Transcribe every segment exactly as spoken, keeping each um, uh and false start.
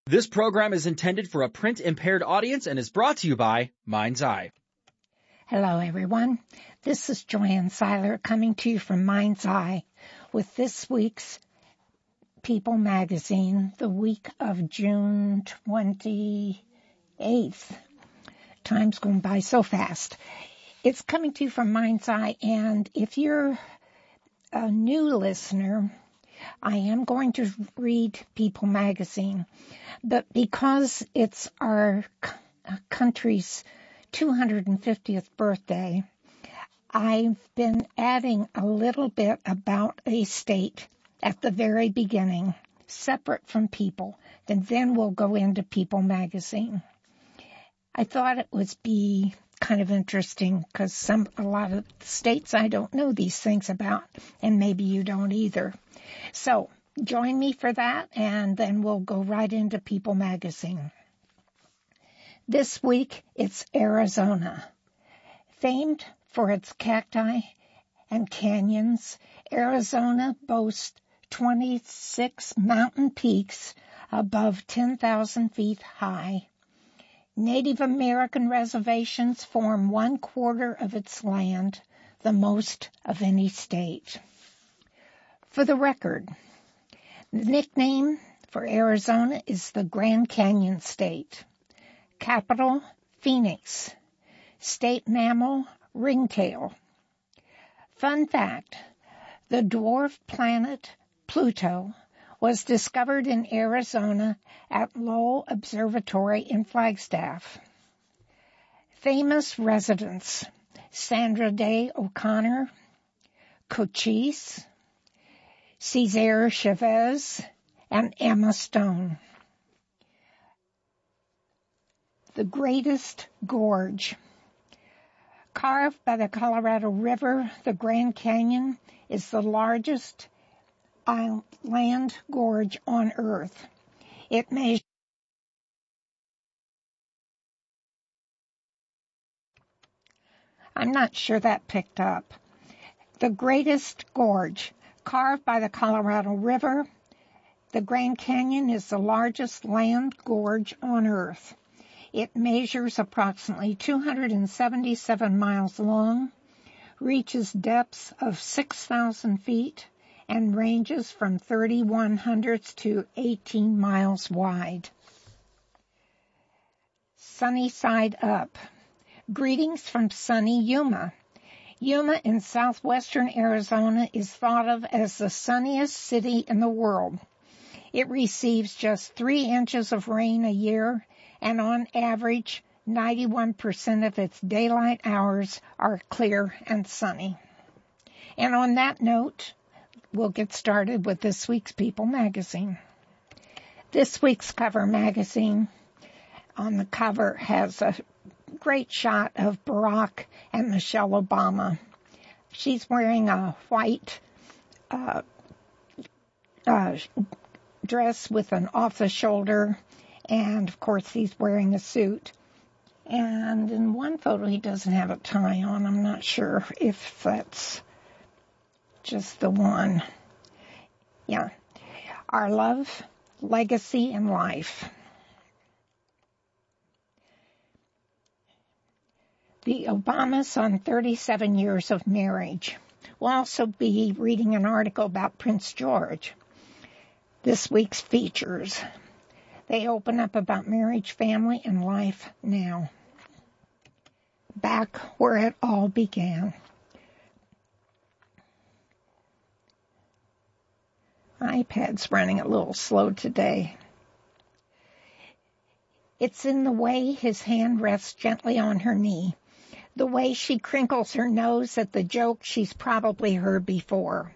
This program is intended for a print-impaired audience and is brought to you by Mind's Eye. Hello, everyone. This is Joanne Seiler coming to you from Mind's Eye with this week's People magazine, the week of June twenty-eighth. Time's going by so fast. It's coming to you from Mind's Eye, and if you're a new listener, I am going to read People magazine, but because it's our country's two hundred fiftieth birthday, I've been adding a little bit about a state at the very beginning, separate from People, and then we'll go into People magazine. I thought it would be kind of interesting because some a lot of states I don't know these things about, and maybe you don't either. So join me for that, and then we'll go right into People magazine. This week, it's Arizona. Famed for its cacti and canyons, Arizona boasts twenty-six mountain peaks above ten thousand feet high. Native American reservations form one quarter of its land, the most of any state. For the record, the nickname for Arizona is the Grand Canyon State. Capital, Phoenix. State mammal, ringtail. Fun fact, the dwarf planet Pluto was discovered in Arizona at Lowell Observatory in Flagstaff. Famous residents, Sandra Day O'Connor, Cochise, Cesar Chavez, and Emma Stone. The Greatest Gorge. Carved by the Colorado River, the Grand Canyon is the largest land gorge on Earth. It measures I'm not sure that picked up. The Greatest Gorge. Carved by the Colorado River, the Grand Canyon is the largest land gorge on Earth. It measures approximately two hundred seventy-seven miles long, reaches depths of six thousand feet, and ranges from thirty-one hundredths to eighteen miles wide. Sunny Side Up. Greetings from sunny Yuma. Yuma in southwestern Arizona is thought of as the sunniest city in the world. It receives just three inches of rain a year, and on average, ninety-one percent of its daylight hours are clear and sunny. And on that note, we'll get started with this week's People magazine. This week's cover magazine on the cover has a great shot of Barack and Michelle Obama. She's wearing a white uh, uh, dress with an off-the-shoulder, and, of course, he's wearing a suit. And in one photo, he doesn't have a tie on. I'm not sure if that's just the one. Yeah. Our Love, Legacy, and Life. The Obamas on thirty-seven years of marriage. We'll also be reading an article about Prince George. This week's features. They open up about marriage, family, and life now. Back where it all began. My iPad's running a little slow today. It's in the way his hand rests gently on her knee, the way she crinkles her nose at the joke she's probably heard before,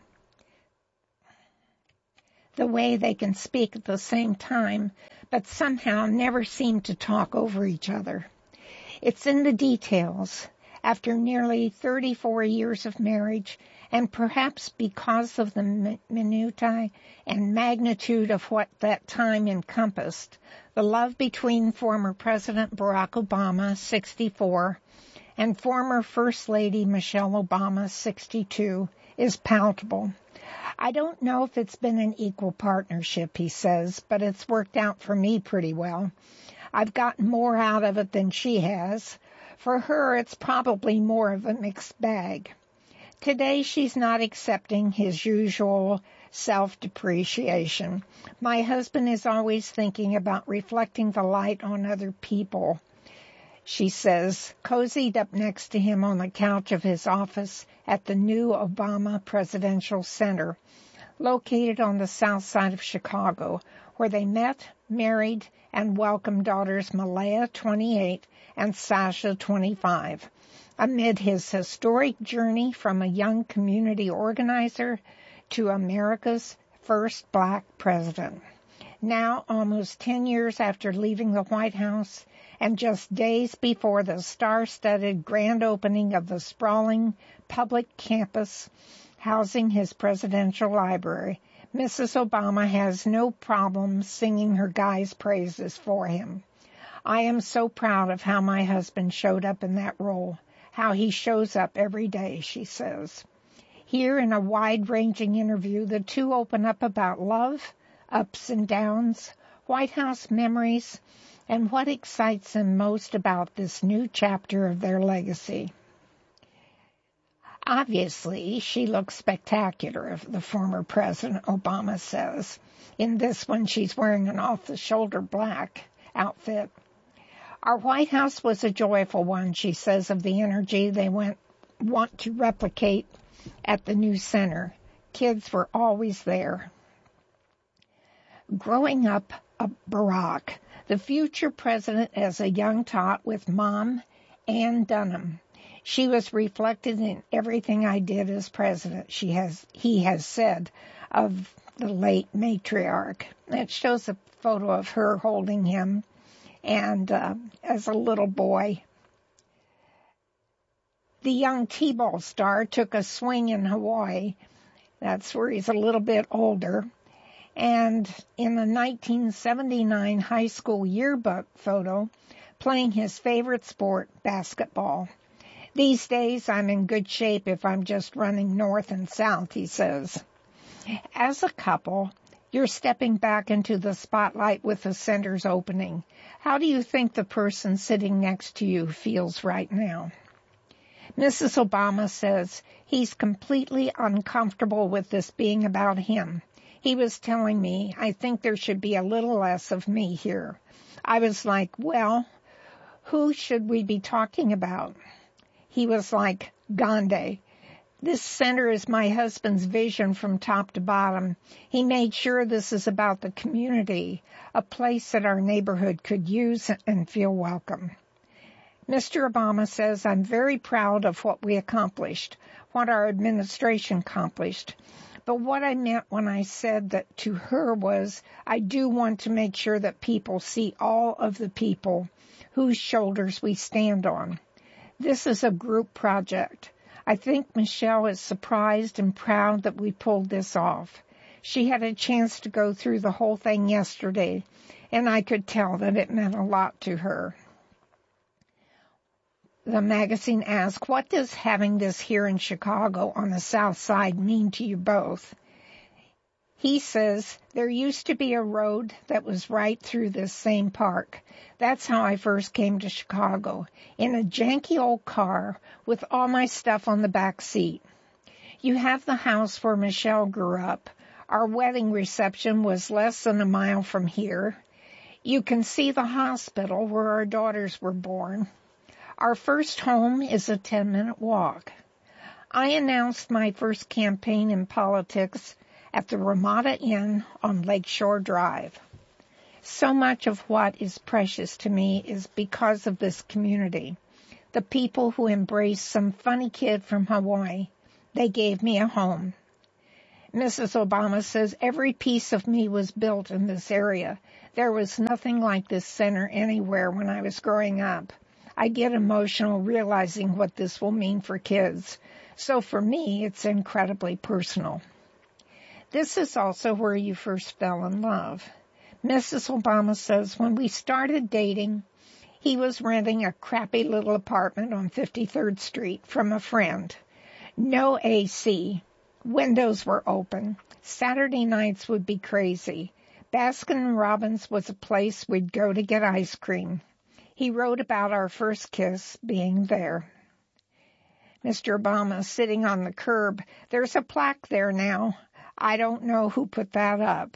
the way they can speak at the same time, but somehow never seem to talk over each other. It's in the details. After nearly thirty-four years of marriage, and perhaps because of the minutiae and magnitude of what that time encompassed, the love between former President Barack Obama, sixty-four, and former First Lady Michelle Obama, sixty-two, is palpable. I don't know if it's been an equal partnership, he says, but it's worked out for me pretty well. I've gotten more out of it than she has. For her, it's probably more of a mixed bag. Today, she's not accepting his usual self-depreciation. My husband is always thinking about reflecting the light on other people, she says, cozied up next to him on the couch of his office at the new Obama Presidential Center, located on the south side of Chicago, where they met, married, and welcomed daughters Malaya, twenty-eight, and Sasha, twenty-five, amid his historic journey from a young community organizer to America's first black president. Now, almost ten years after leaving the White House, and just days before the star-studded grand opening of the sprawling public campus housing his presidential library, Missus Obama has no problem singing her guy's praises for him. I am so proud of how my husband showed up in that role, how he shows up every day, she says. Here in a wide-ranging interview, the two open up about love, ups and downs, White House memories, and what excites them most about this new chapter of their legacy. Obviously, she looks spectacular, the former President Obama says. In this one, she's wearing an off-the-shoulder black outfit. Our White House was a joyful one, she says, of the energy they went, want to replicate at the new center. Kids were always there. Growing up a Barack, the future president as a young tot with Mom, Ann Dunham. She was reflected in everything I did as president, she has, he has said of the late matriarch. It shows a photo of her holding him and uh, as a little boy. The young T-ball star took a swing in Hawaii. That's where he's a little bit older. And in the nineteen seventy-nine high school yearbook photo, playing his favorite sport, basketball. These days, I'm in good shape if I'm just running north and south, he says. As a couple, you're stepping back into the spotlight with the center's opening. How do you think the person sitting next to you feels right now? Missus Obama says he's completely uncomfortable with this being about him. He was telling me, I think there should be a little less of me here. I was like, well, who should we be talking about? He was like, Gandhi. This center is my husband's vision from top to bottom. He made sure this is about the community, a place that our neighborhood could use and feel welcome. Mister Obama says, I'm very proud of what we accomplished, what our administration accomplished. But what I meant when I said that to her was, I do want to make sure that people see all of the people whose shoulders we stand on. This is a group project. I think Michelle is surprised and proud that we pulled this off. She had a chance to go through the whole thing yesterday, and I could tell that it meant a lot to her. The magazine asked, what does having this here in Chicago on the south side mean to you both? He says, there used to be a road that was right through this same park. That's how I first came to Chicago, in a janky old car with all my stuff on the back seat. You have the house where Michelle grew up. Our wedding reception was less than a mile from here. You can see the hospital where our daughters were born. Our first home is a ten-minute walk. I announced my first campaign in politics at the Ramada Inn on Lakeshore Drive. So much of what is precious to me is because of this community. The people who embraced some funny kid from Hawaii, they gave me a home. Missus Obama says every piece of me was built in this area. There was nothing like this center anywhere when I was growing up. I get emotional realizing what this will mean for kids. So for me, it's incredibly personal. This is also where you first fell in love. Missus Obama says when we started dating, he was renting a crappy little apartment on fifty-third Street from a friend. No A C, Windows were open. Saturday nights would be crazy. Baskin Robbins was a place we'd go to get ice cream. He wrote about our first kiss being there. Mister Obama sitting on the curb. There's a plaque there now. I don't know who put that up.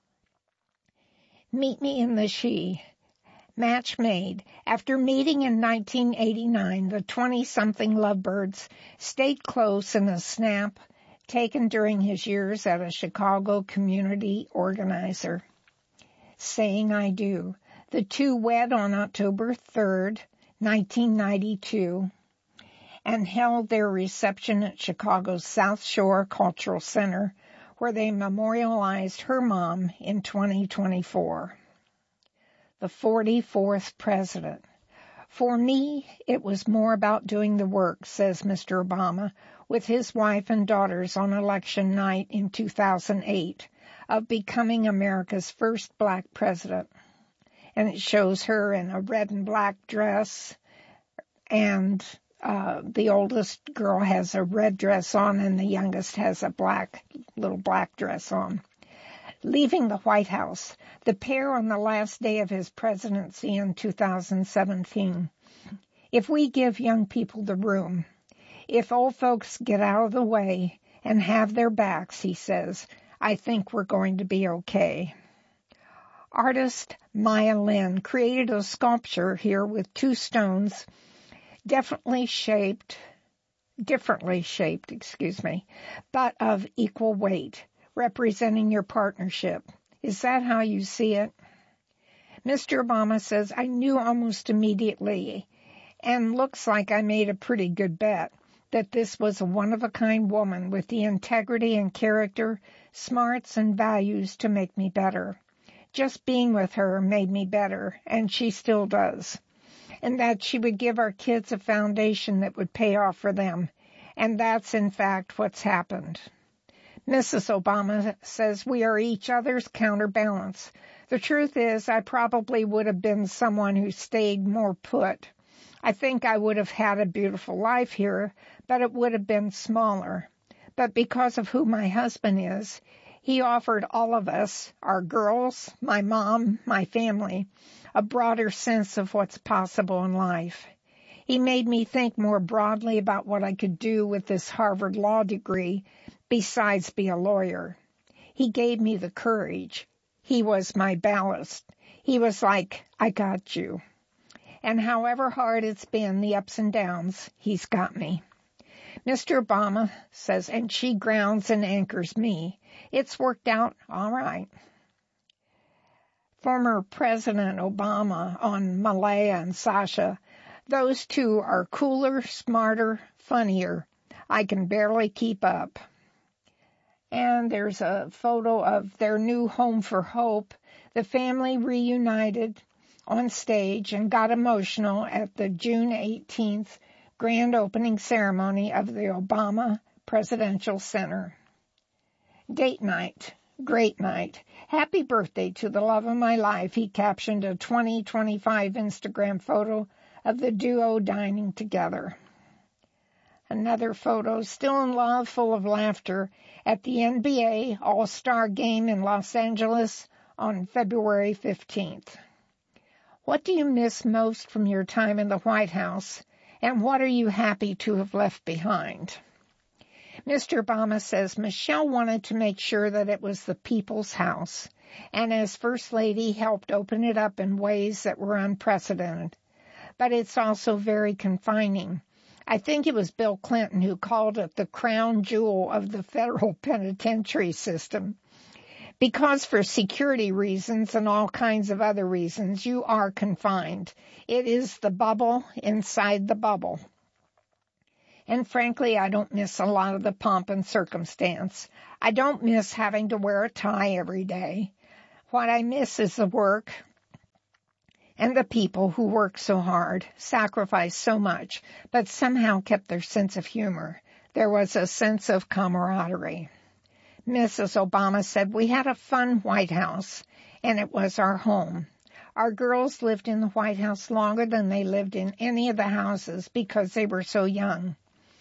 Meet me in the She. Match made. After meeting in nineteen eighty-nine, the twenty-something lovebirds stayed close in a snap taken during his years as a Chicago community organizer. Saying I do. The two wed on October third, nineteen ninety-two, and held their reception at Chicago's South Shore Cultural Center, where they memorialized her mom in twenty twenty-four. The forty-fourth president. For me, it was more about doing the work, says Mister Obama, with his wife and daughters on election night in two thousand eight, of becoming America's first black president. And it shows her in a red and black dress, and uh, the oldest girl has a red dress on, and the youngest has a black, little black dress on. Leaving the White House, the pair on the last day of his presidency in two thousand seventeen. If we give young people the room, if old folks get out of the way and have their backs, he says, I think we're going to be okay. Artist Maya Lin created a sculpture here with two stones, definitely shaped, differently shaped, excuse me, but of equal weight, representing your partnership. Is that how you see it? Mister Obama says, I knew almost immediately, and looks like I made a pretty good bet, that this was a one-of-a-kind woman with the integrity and character, smarts and values to make me better. Just being with her made me better, and she still does. And that she would give our kids a foundation that would pay off for them. And that's, in fact, what's happened. Missus Obama says we are each other's counterbalance. The truth is, I probably would have been someone who stayed more put. I think I would have had a beautiful life here, but it would have been smaller. But because of who my husband is, he offered all of us, our girls, my mom, my family, a broader sense of what's possible in life. He made me think more broadly about what I could do with this Harvard law degree besides be a lawyer. He gave me the courage. He was my ballast. He was like, I got you. And however hard it's been, the ups and downs, he's got me. Mister Obama says, and she grounds and anchors me. It's worked out all right. Former President Obama on Malaya and Sasha. Those two are cooler, smarter, funnier. I can barely keep up. And there's a photo of their new home for hope. The family reunited on stage and got emotional at the June eighteenth grand opening ceremony of the Obama Presidential Center. Date night. Great night. Happy birthday to the love of my life, he captioned a twenty twenty-five Instagram photo of the duo dining together. Another photo, still in love, full of laughter, at the N B A All-Star Game in Los Angeles on February fifteenth. What do you miss most from your time in the White House, and what are you happy to have left behind? Mister Obama says Michelle wanted to make sure that it was the people's house, and as First Lady helped open it up in ways that were unprecedented. But it's also very confining. I think it was Bill Clinton who called it the crown jewel of the federal penitentiary system. Because for security reasons and all kinds of other reasons, you are confined. It is the bubble inside the bubble. And frankly, I don't miss a lot of the pomp and circumstance. I don't miss having to wear a tie every day. What I miss is the work and the people who work so hard, sacrificed so much, but somehow kept their sense of humor. There was a sense of camaraderie. Missus Obama said, we had a fun White House, and it was our home. Our girls lived in the White House longer than they lived in any of the houses because they were so young.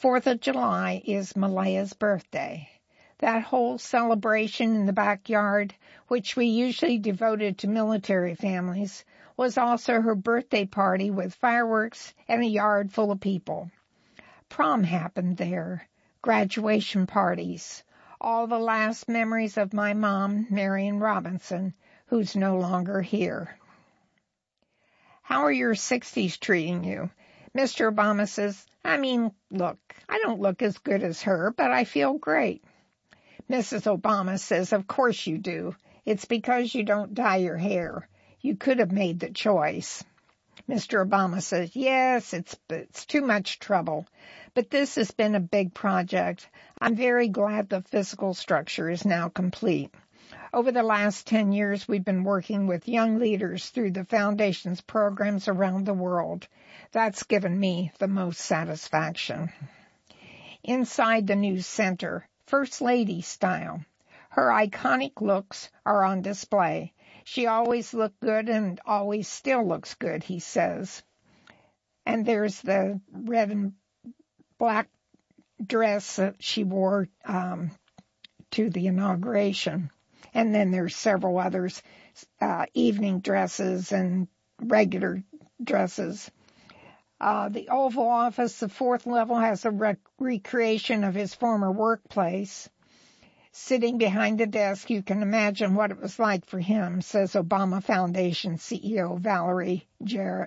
Fourth of July is Malea's birthday. That whole celebration in the backyard, which we usually devoted to military families, was also her birthday party with fireworks and a yard full of people. Prom happened there, graduation parties, all the last memories of my mom, Marion Robinson, who's no longer here. How are your sixties treating you? Mister Obama says, I mean, look, I don't look as good as her, but I feel great. Missus Obama says, of course you do. It's because you don't dye your hair. You could have made the choice. Mister Obama says, yes, it's, it's too much trouble, but this has been a big project. I'm very glad the physical structure is now complete. Over the last ten years, we've been working with young leaders through the Foundation's programs around the world. That's given me the most satisfaction. Inside the new center, First Lady style. Her iconic looks are on display. She always looked good and always still looks good, he says. And there's the red and black dress that she wore um, to the inauguration. And then there's several others, uh, evening dresses and regular dresses. Uh, the Oval Office, the fourth level, has a rec- recreation of his former workplace. Sitting behind the desk, you can imagine what it was like for him, says Obama Foundation C E O Valerie Jarrett.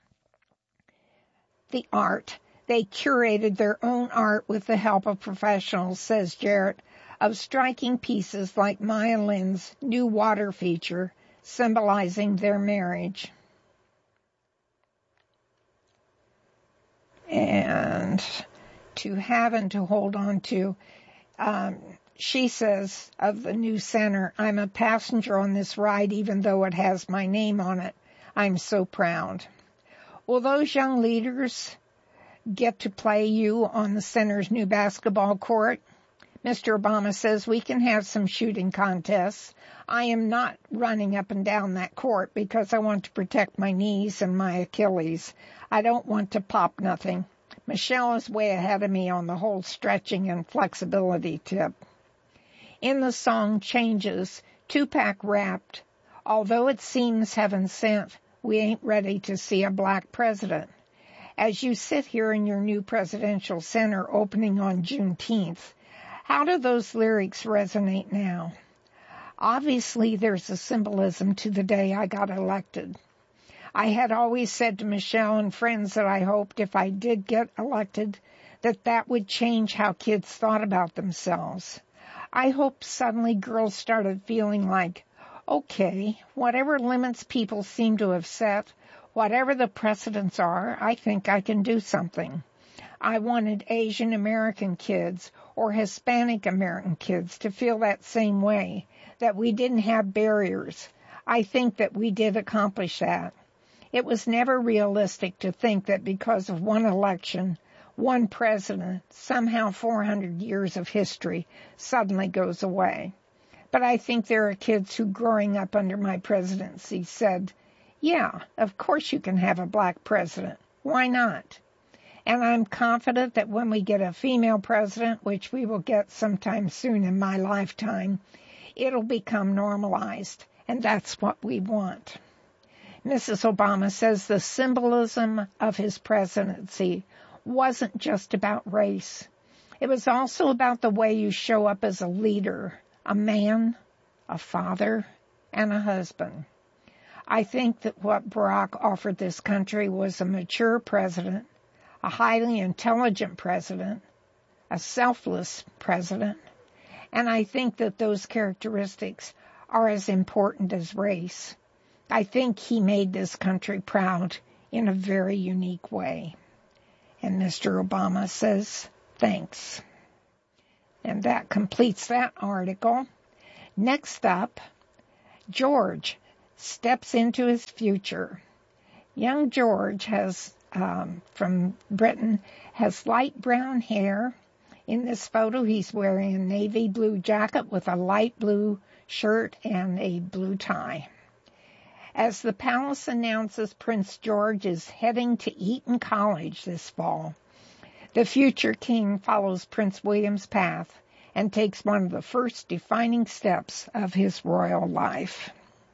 The art. They curated their own art with the help of professionals, says Jarrett, of striking pieces like Maya Lin's new water feature symbolizing their marriage. And to have and to hold on to. Um, she says of the new center, I'm a passenger on this ride even though it has my name on it. I'm so proud. Will those young leaders get to play you on the center's new basketball court? Mister Obama says we can have some shooting contests. I am not running up and down that court because I want to protect my knees and my Achilles. I don't want to pop nothing. Michelle is way ahead of me on the whole stretching and flexibility tip. In the song Changes, Tupac rapped, although it seems heaven sent, we ain't ready to see a black president. As you sit here in your new presidential center opening on Juneteenth, how do those lyrics resonate now? Obviously, there's a symbolism to the day I got elected. I had always said to Michelle and friends that I hoped if I did get elected, that that would change how kids thought about themselves. I hoped suddenly girls started feeling like, okay, whatever limits people seem to have set, whatever the precedents are, I think I can do something. I wanted Asian American kids or Hispanic American kids to feel that same way, that we didn't have barriers. I think that we did accomplish that. It was never realistic to think that because of one election, one president, somehow four hundred years of history suddenly goes away. But I think there are kids who, growing up under my presidency, said, yeah, of course you can have a black president. Why not? And I'm confident that when we get a female president, which we will get sometime soon in my lifetime, it'll become normalized, and that's what we want. Missus Obama says the symbolism of his presidency wasn't just about race. It was also about the way you show up as a leader, a man, a father, and a husband. I think that what Barack offered this country was a mature president, a highly intelligent president, a selfless president, and I think that those characteristics are as important as race. I think he made this country proud in a very unique way. And Mister Obama says, thanks. And that completes that article. Next up, George steps into his future. Young George has, um, from Britain, has light brown hair. In this photo, he's wearing a navy blue jacket with a light blue shirt and a blue tie. As the palace announces Prince George is heading to Eton College this fall, The future king follows Prince William's path and takes one of the first defining steps of his royal life.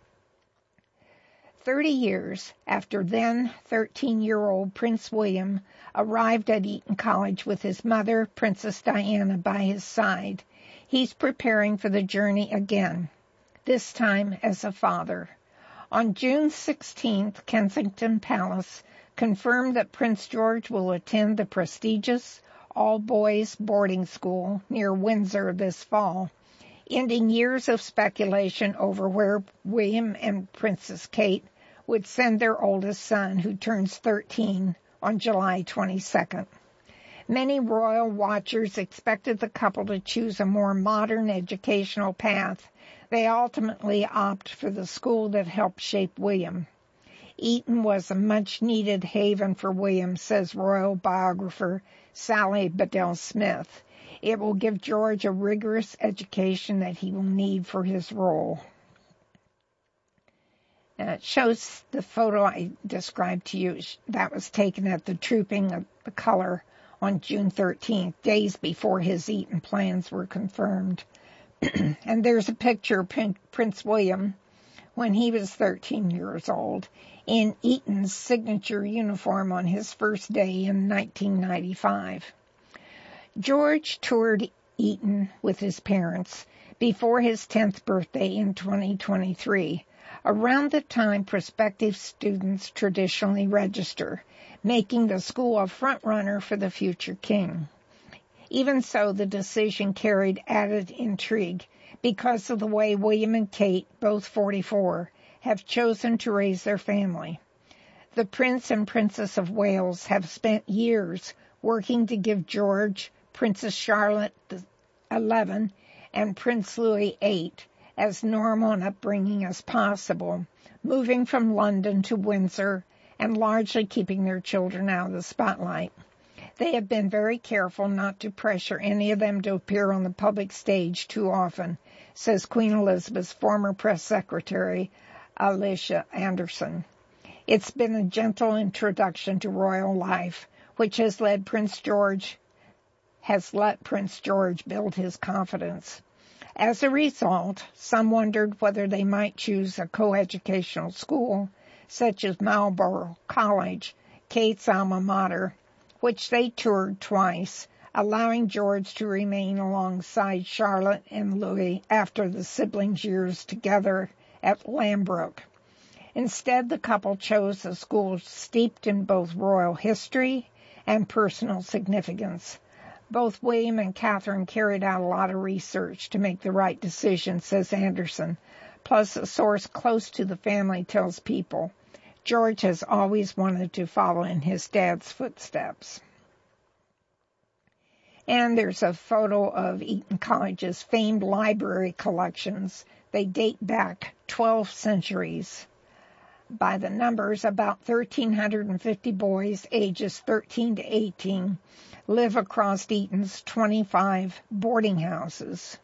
Thirty years after then thirteen-year-old Prince William arrived at Eton College with his mother, Princess Diana, by his side, he's preparing for the journey again, this time as a father. On June sixteenth, Kensington Palace confirmed that Prince George will attend the prestigious all-boys boarding school near Windsor this fall, ending years of speculation over where William and Princess Kate would send their oldest son, who turns thirteen on July twenty-second. Many royal watchers expected the couple to choose a more modern educational path. They ultimately opt for the school that helped shape William. Eton was a much-needed haven for William, says royal biographer Sally Bedell Smith. It will give George a rigorous education that he will need for his role. And it shows the photo I described to you. That was taken at the Trooping of the Color on June thirteenth, days before his Eton plans were confirmed. And there's a picture of Prince William when he was thirteen years old in Eton's signature uniform on his first day in nineteen ninety-five. George toured Eton with his parents before his tenth birthday in twenty twenty-three, around the time prospective students traditionally register, making the school a front-runner for the future king. Even so, the decision carried added intrigue because of the way William and Kate, both forty-four, have chosen to raise their family. The Prince and Princess of Wales have spent years working to give George, Princess Charlotte the eleventh, and Prince Louis the eighth as normal an upbringing as possible, moving from London to Windsor and largely keeping their children out of the spotlight. They have been very careful not to pressure any of them to appear on the public stage too often, says Queen Elizabeth's former press secretary, Alicia Anderson. It's been a gentle introduction to royal life, which has led Prince George, has let Prince George build his confidence. As a result, some wondered whether they might choose a coeducational school, such as Marlborough College, Kate's alma mater, which they toured twice, allowing George to remain alongside Charlotte and Louis after the siblings' years together at Lambrook. Instead, the couple chose a school steeped in both royal history and personal significance. Both William and Catherine carried out a lot of research to make the right decision, says Anderson. Plus, a source close to the family tells People, George has always wanted to follow in his dad's footsteps. And there's a photo of Eton College's famed library collections. They date back twelve centuries. By the numbers, about one thousand three hundred fifty boys ages thirteen to eighteen live across Eton's twenty-five boarding houses.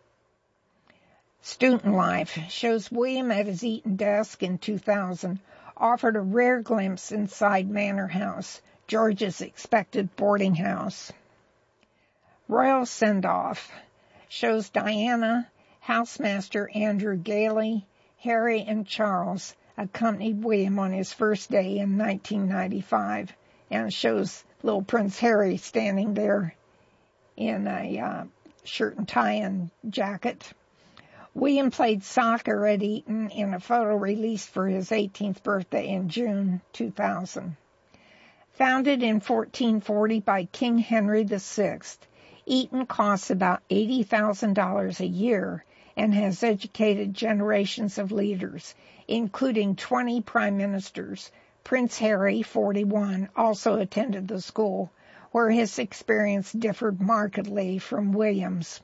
Student Life shows William at his Eton desk in two thousand offered a rare glimpse inside Manor House, George's expected boarding house. Royal Send-Off shows Diana, housemaster Andrew Gailey, Harry, and Charles accompanied William on his first day in nineteen ninety-five, and shows little Prince Harry standing there in a uh, shirt and tie and jacket. William played soccer at Eton in a photo released for his eighteenth birthday in June two thousand. Founded in fourteen forty by King Henry the sixth, Eton costs about eighty thousand dollars a year and has educated generations of leaders, including twenty prime ministers. Prince Harry, forty-one, also attended the school, where his experience differed markedly from William's.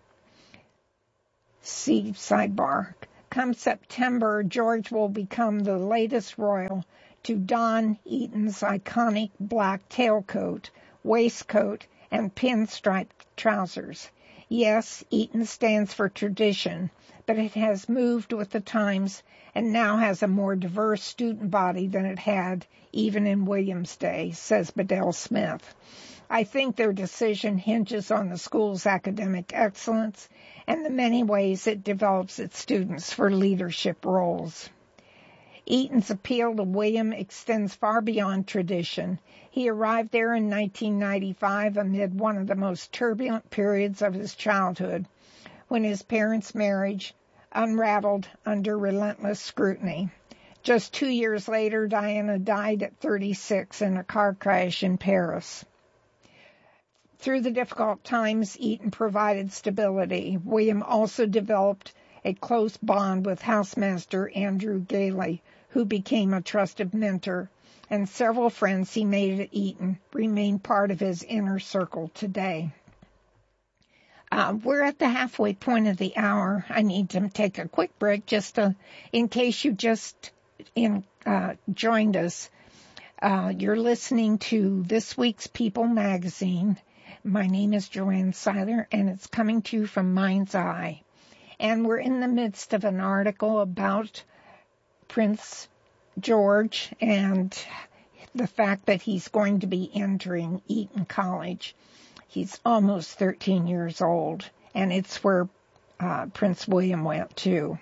See sidebar. Come September, George will become the latest royal to don Eton's iconic black tailcoat, waistcoat, and pinstriped trousers. Yes, Eton stands for tradition, but it has moved with the times and now has a more diverse student body than it had even in William's day, says Bedell Smith. I think their decision hinges on the school's academic excellence and the many ways it develops its students for leadership roles. Eaton's appeal to William extends far beyond tradition. He arrived there in nineteen ninety-five amid one of the most turbulent periods of his childhood, when his parents' marriage unraveled under relentless scrutiny. Just two years later, Diana died at thirty-six in a car crash in Paris. Through the difficult times, Eaton provided stability. William also developed a close bond with housemaster Andrew Gailey, who became a trusted mentor, and several friends he made at Eaton remain part of his inner circle today. Uh, we're at the halfway point of the hour. I need to take a quick break just to, in case you just in, uh, joined us. Uh, you're listening to this week's People magazine. My name is Joanne Seiler, and it's coming to you from Mind's Eye. And we're in the midst of an article about Prince George and the fact that he's going to be entering Eton College. He's almost thirteen years old, and it's where uh, Prince William went too.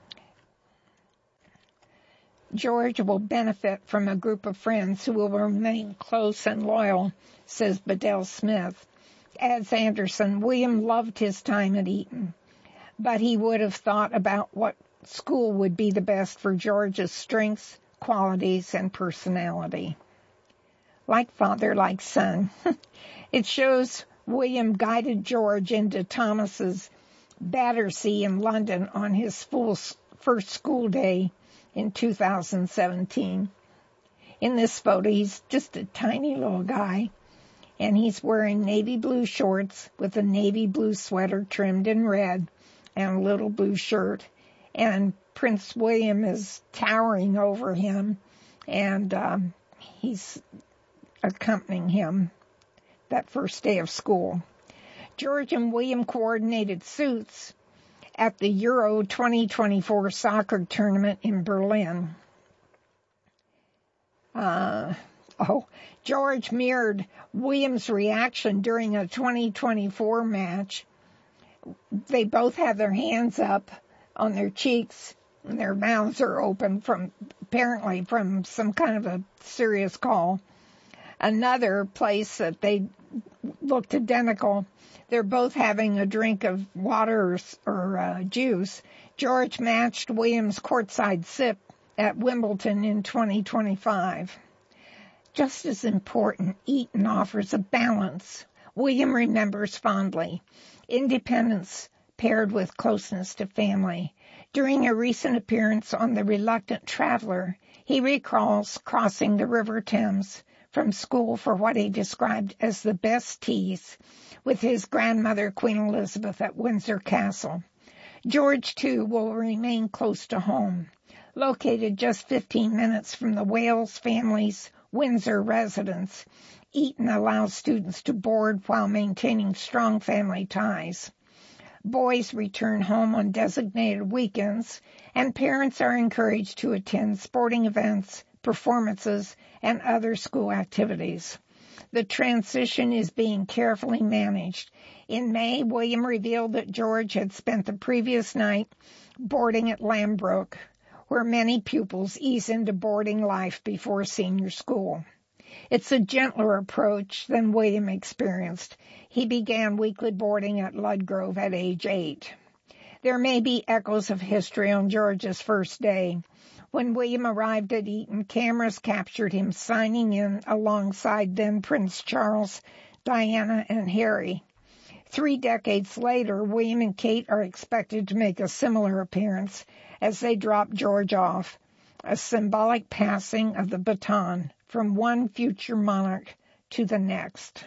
George will benefit from a group of friends who will remain close and loyal, says Bedell Smith. Adds Anderson, William loved his time at Eton, but he would have thought about what school would be the best for George's strengths, qualities, and personality. Like father, like son. It shows William guided George into Thomas's Battersea in London on his full first school day in two thousand seventeen. In this photo, he's just a tiny little guy, and he's wearing navy blue shorts with a navy blue sweater trimmed in red and a little blue shirt. And Prince William is towering over him, and um, he's accompanying him that first day of school. George and William coordinated suits at the Euro twenty twenty-four soccer tournament in Berlin. Uh, oh, George mirrored William's reaction during a twenty twenty-four match. They both have their hands up on their cheeks, and their mouths are open from, apparently from some kind of a serious call. Another place that they looked identical, they're both having a drink of water or, or uh, juice. George matched William's courtside sip at Wimbledon in twenty twenty-five. Just as important, Eton offers a balance. William remembers fondly independence paired with closeness to family. During a recent appearance on The Reluctant Traveler, he recalls crossing the River Thames from school for what he described as the best teas with his grandmother, Queen Elizabeth, at Windsor Castle. George, too, will remain close to home. Located just fifteen minutes from the Wales family's Windsor residence, Eton allows students to board while maintaining strong family ties. Boys return home on designated weekends, and parents are encouraged to attend sporting events, performances, and other school activities. The transition is being carefully managed. In May, William revealed that George had spent the previous night boarding at Lambrook, where many pupils ease into boarding life before senior school. It's a gentler approach than William experienced. He began weekly boarding at Ludgrove at age eight. There may be echoes of history on George's first day. When William arrived at Eton, cameras captured him signing in alongside then Prince Charles, Diana, and Harry. Three decades later, William and Kate are expected to make a similar appearance as they drop George off, a symbolic passing of the baton from one future monarch to the next.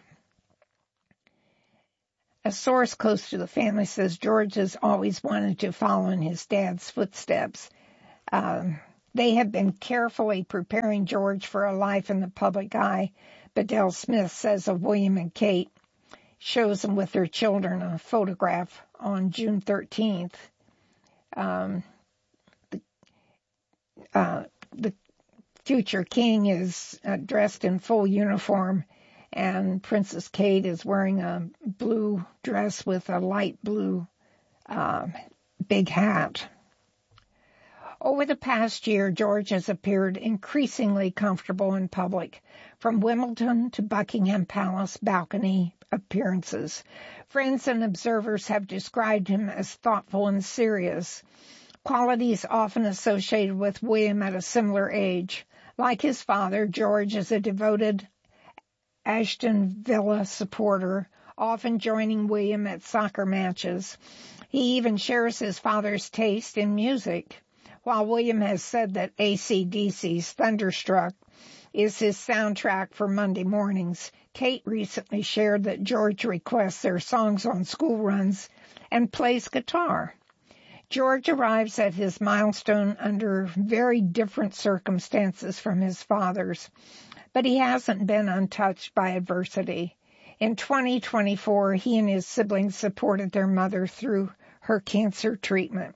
A source close to the family says George has always wanted to follow in his dad's footsteps. Um, they have been carefully preparing George for a life in the public eye, Bedell Smith says of William and Kate. Shows them with their children a photograph on June thirteenth. Um, the, uh, the future king is uh, dressed in full uniform, and Princess Kate is wearing a blue dress with a light blue uh, big hat. Over the past year, George has appeared increasingly comfortable in public, from Wimbledon to Buckingham Palace balcony appearances. Friends and observers have described him as thoughtful and serious, qualities often associated with William at a similar age. Like his father, George is a devoted Ashton Villa supporter, often joining William at soccer matches. He even shares his father's taste in music. While William has said that A C D C's Thunderstruck is his soundtrack for Monday mornings, Kate recently shared that George requests their songs on school runs and plays guitar. George arrives at his milestone under very different circumstances from his father's, but he hasn't been untouched by adversity. In twenty twenty-four, he and his siblings supported their mother through her cancer treatment.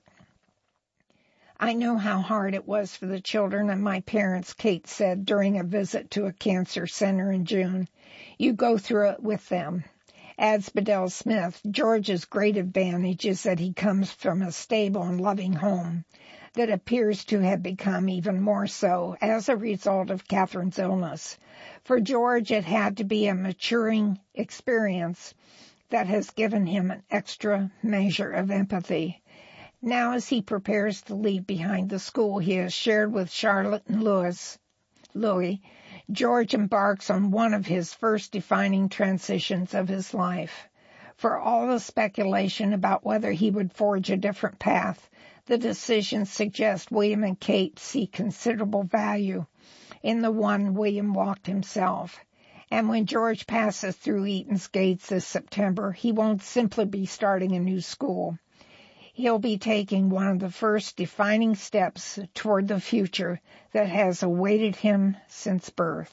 I know how hard it was for the children and my parents, Kate said during a visit to a cancer center in June. You go through it with them. Adds Bedell Smith, George's great advantage is that he comes from a stable and loving home that appears to have become even more so as a result of Catherine's illness. For George, it had to be a maturing experience that has given him an extra measure of empathy. Now, as he prepares to leave behind the school he has shared with Charlotte and Louis, Louis, George embarks on one of his first defining transitions of his life. For all the speculation about whether he would forge a different path, the decisions suggest William and Kate see considerable value in the one William walked himself. And when George passes through Eton's gates this September, he won't simply be starting a new school. He'll be taking one of the first defining steps toward the future that has awaited him since birth.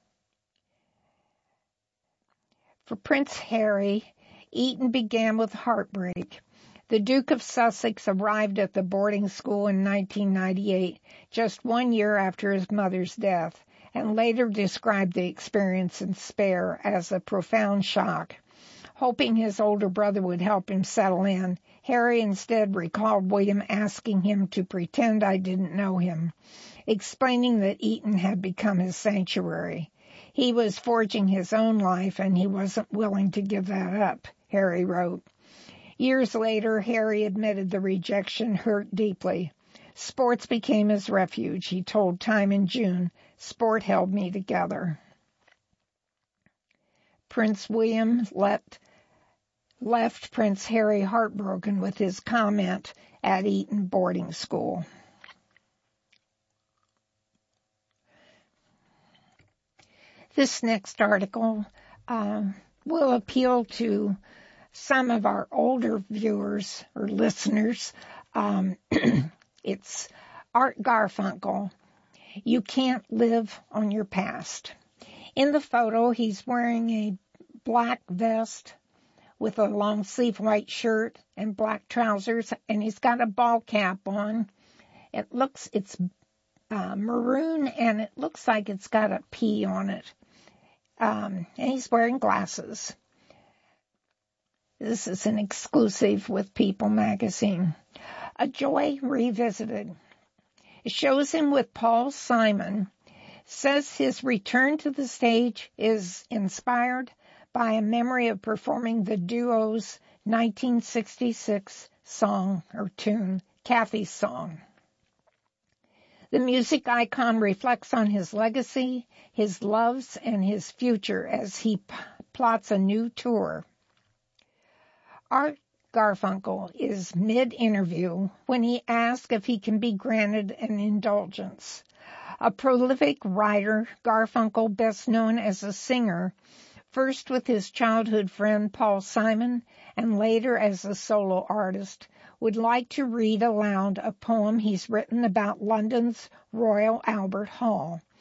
For Prince Harry, Eton began with heartbreak. The Duke of Sussex arrived at the boarding school in nineteen ninety-eight, just one year after his mother's death, and later described the experience in despair as a profound shock. Hoping his older brother would help him settle in, Harry instead recalled William asking him to pretend I didn't know him, explaining that Eton had become his sanctuary. He was forging his own life, and he wasn't willing to give that up, Harry wrote. Years later, Harry admitted the rejection hurt deeply. Sports became his refuge, he told Time in June. Sport held me together. Prince William left, left Prince Harry heartbroken with his comment at Eton boarding school. This next article uh, will appeal to some of our older viewers or listeners. Um, it's Art Garfunkel. You can't live on your past. In the photo, he's wearing a black vest with a long-sleeve white shirt and black trousers, and he's got a ball cap on. It looks, it's uh, maroon, and it looks like it's got a P on it. Um, and he's wearing glasses. This is an exclusive with People magazine. A Joy Revisited. It shows him with Paul Simon. Says his return to the stage is inspired by a memory of performing the duo's nineteen sixty-six song or tune, Kathy's Song. The music icon reflects on his legacy, his loves, and his future as he p- plots a new tour. Art Garfunkel is mid-interview when he asks if he can be granted an indulgence. A prolific writer, Garfunkel, best known as a singer, first with his childhood friend Paul Simon and later as a solo artist, would like to read aloud a poem he's written about London's Royal Albert Hall,